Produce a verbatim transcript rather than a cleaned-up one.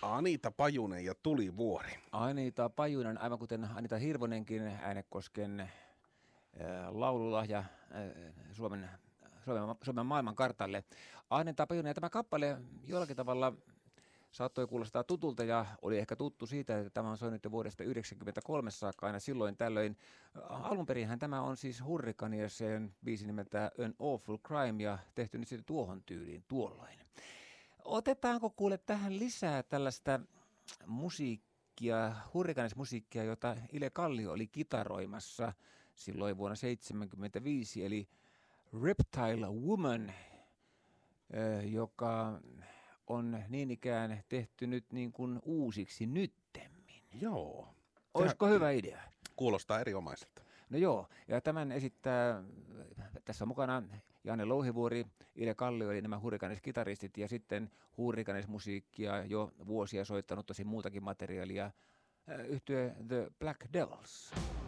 Anita Pajunen ja Tulivuori. Anita Pajunen, aivan kuten Anita Hirvonenkin, Äänekosken äh, laululahja äh, Suomen, Suomen, Suomen maailmankartalle. Anita Pajunen, ja tämä kappale jollakin tavalla saattoi kuulostaa tutulta ja oli ehkä tuttu siitä, että tämä on soinut jo vuodesta yhdeksänkymmentäkolme saakka aina silloin tällöin. Alun perinhän tämä on siis Hurrikaneersen biisi nimeltä An Awful Crime ja tehty nyt sitten tuohon tyyliin tuolloin. Otetaanko kuule tähän lisää tällaista musiikkia, Hurrikanes-musiikkia, jota Ile Kallio oli kitaroimassa silloin vuonna seitsemänkymmentäviisi, eli Reptile Woman, joka on niin ikään tehty nyt niin kuin uusiksi nyttemmin. Joo. Olisiko hyvä idea? Kuulostaa eriomaiselta. No joo, ja tämän esittää, tässä on mukana Janne Louhivuori, Ile Kallio, eli nämä Hurrikanes-kitaristit, ja sitten Hurrikanes-musiikkia jo vuosia soittanut tosi muutakin materiaalia, yhtye The Black Devils.